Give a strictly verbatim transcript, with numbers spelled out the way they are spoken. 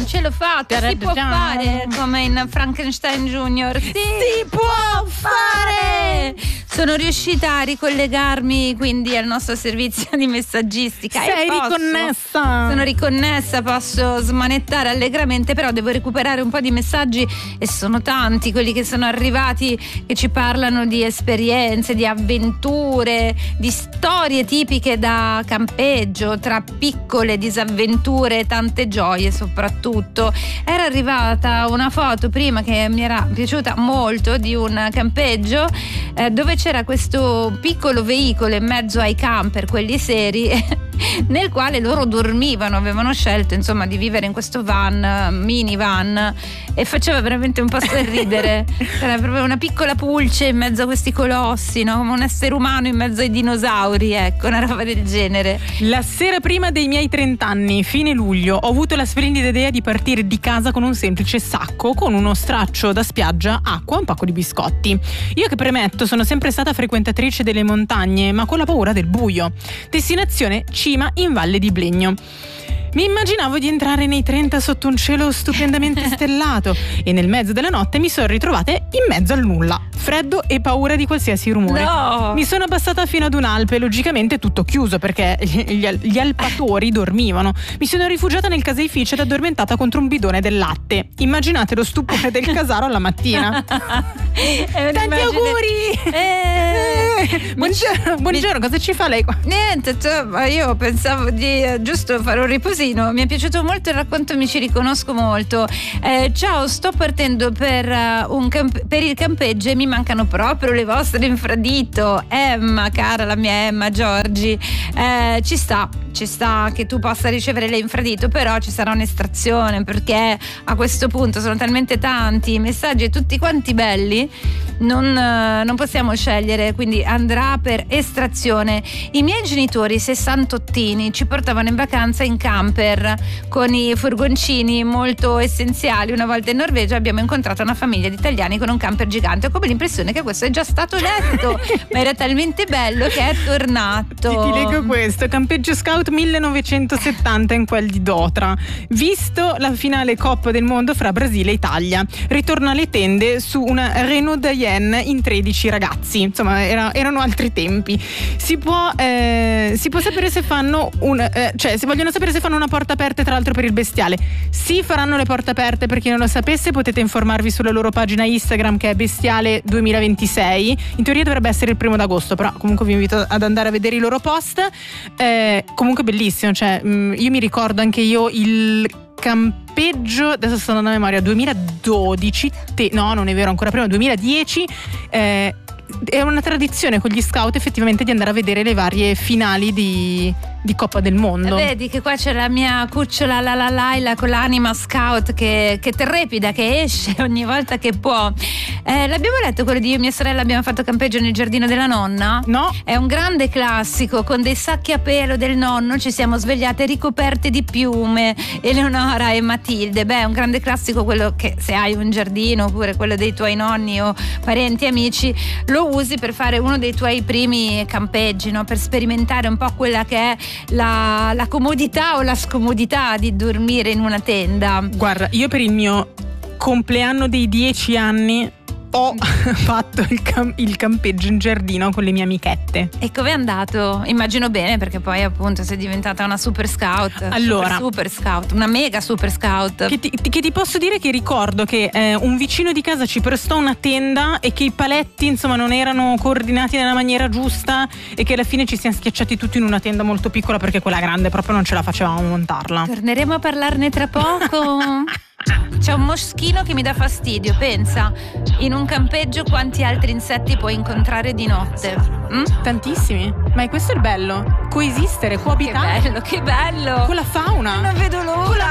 ce l'ho fatta, si può fare, come in Frankenstein Junior. Sì, si può fare! Sono riuscita a ricollegarmi quindi al nostro servizio di messaggistica. Sei e posso, riconnessa? Sono riconnessa, posso smanettare allegramente, però devo recuperare un po' di messaggi e sono tanti quelli che sono arrivati, che ci parlano di esperienze, di avventure, di storie tipiche da campeggio, tra piccole disavventure e tante gioie soprattutto. Era arrivata una foto prima che mi era piaciuta molto di un campeggio eh, dove c'era questo piccolo veicolo in mezzo ai camper, quelli seri, nel quale loro dormivano, avevano scelto insomma di vivere in questo van, minivan, e faceva veramente un po' sorridere. Era proprio una piccola pulce in mezzo a questi colossi, no? Come un essere umano in mezzo ai dinosauri, ecco, una roba del genere. La sera prima dei miei trent'anni, fine luglio, ho avuto la splendida idea di partire di casa con un semplice sacco, con uno straccio da spiaggia, acqua e un pacco di biscotti. Io che premetto sono sempre stata frequentatrice delle montagne, ma con la paura del buio. Destinazione cima in Valle di Blegno. Mi immaginavo di entrare nei trenta sotto un cielo stupendamente stellato e nel mezzo della notte mi sono ritrovate in mezzo al nulla, freddo e paura di qualsiasi rumore. No. Mi sono abbassata fino ad un'alpe, logicamente tutto chiuso perché gli, gli alpatori dormivano. Mi sono rifugiata nel caseificio ed addormentata contro un bidone del latte. Immaginate lo stupore del casaro alla mattina. Tanti auguri! Eh, buongiorno, buongiorno, cosa ci fa lei qua? Niente, cioè, ma io pensavo di eh, giusto fare un riposino. Mi è piaciuto molto il racconto, mi ci riconosco molto. Eh, ciao, sto partendo per, uh, un camp- per il campeggio e mi mancano proprio le vostre infradito. Emma, cara la mia Emma Giorgi, eh, ci sta, ci sta che tu possa ricevere le infradito, però ci sarà un'estrazione, perché a questo punto sono talmente tanti i messaggi e tutti quanti belli, non, uh, non possiamo scegliere, quindi andrà per estrazione. I miei genitori sessantottini ci portavano in vacanza in camper con i furgoncini molto essenziali. Una volta in Norvegia abbiamo incontrato una famiglia di italiani con un camper gigante. Ho come l'impressione che questo è già stato detto, ma era talmente bello che è tornato. Ti, ti leggo questo: campeggio scout millenovecentosettanta in quel di Dotra, visto la finale Coppa del Mondo fra Brasile e Italia. Ritorno alle tende su una Renault Dayenne in tredici ragazzi. Insomma, era, erano altri tempi. Si può eh, si può sapere se fanno un eh, cioè se vogliono sapere se fanno una porta aperta, tra l'altro, per il bestiale. Sì, faranno le porte aperte. Per chi non lo sapesse, potete informarvi sulla loro pagina Instagram, che è Bestiale duemilaventisei. In teoria dovrebbe essere il primo d'agosto, però comunque vi invito ad andare a vedere i loro post. Eh, comunque bellissimo, cioè mh, io mi ricordo anche io il campeggio, adesso sto andando a memoria, duemiladodici, te, no non è vero, ancora prima, duemiladieci. eh, è una tradizione con gli scout effettivamente di andare a vedere le varie finali di, di Coppa del Mondo. Vedi che qua c'è la mia cucciola la la Laila con l'anima scout che, che trepida, che esce ogni volta che può. Eh, l'abbiamo letto quello di io e mia sorella abbiamo fatto campeggio nel giardino della nonna? No. È un grande classico, con dei sacchi a pelo del nonno ci siamo svegliate ricoperte di piume, Eleonora e Matilde. Beh, è un grande classico quello che, se hai un giardino oppure quello dei tuoi nonni o parenti amici, lo usi per fare uno dei tuoi primi campeggi, no? Per sperimentare un po' quella che è la, la comodità o la scomodità di dormire in una tenda. Guarda, io per il mio compleanno dei dieci anni ho fatto il, cam- il campeggio in giardino con le mie amichette. E com'è andato? Immagino bene, perché poi appunto sei diventata una super scout. Allora, super, super scout, una mega super scout. Che ti, che ti posso dire che ricordo che eh, un vicino di casa ci prestò una tenda e che i paletti insomma non erano coordinati nella maniera giusta e che alla fine ci siamo schiacciati tutti in una tenda molto piccola perché quella grande proprio non ce la facevamo montarla. Torneremo a parlarne tra poco. C'è un moschino che mi dà fastidio, pensa. In un campeggio quanti altri insetti puoi incontrare di notte? Mm? Tantissimi. Ma è questo il bello, coesistere, coabitare. Che bello, che bello. Con la fauna. Non vedo l'ora.